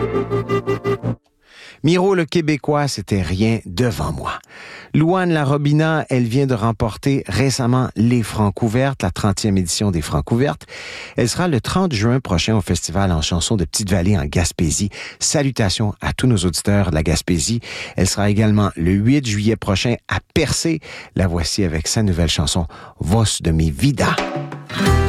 Miro le Québécois, c'était rien devant moi. Louane Larobina, elle vient de remporter récemment les Francouvertes, la 30e édition des Francouvertes. Elle sera le 30 juin prochain au Festival en chansons de Petite-Vallée en Gaspésie. Salutations à tous nos auditeurs de la Gaspésie. Elle sera également le 8 juillet prochain à Percé. La voici avec sa nouvelle chanson « Vos de mi vida ».